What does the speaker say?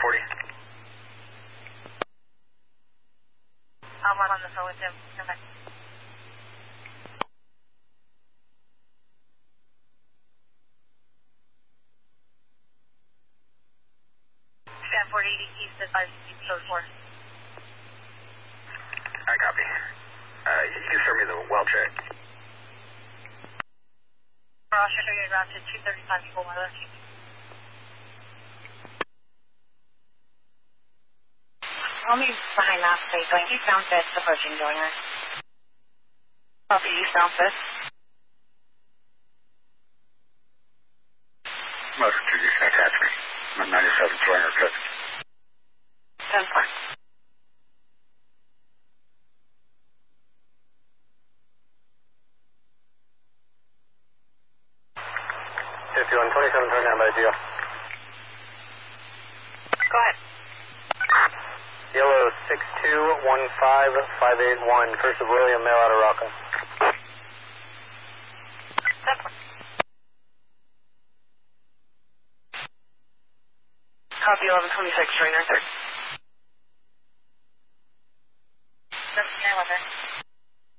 I'm on the phone with him. Okay. 1040 East at 5 code 4. I copy. You can show me the well check. I'll show you around to 235 Eagle Wireless. Call me behind that space. Going eastbound 5th, approaching joiner. Copy eastbound 5th. Motion to you can attach me. I'm 97 joiner cut. 10-4. On 27 turn down by Geo. Go ahead. Yellow 6215581, First of William, mail out of Rocca. 10-4. Copy 1126, joiner 3rd.